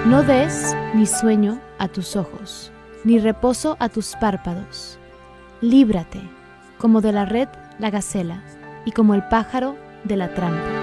No des ni sueño a tus ojos, ni reposo a tus párpados. Líbrate, como de la red la gacela, y como el pájaro de la trampa.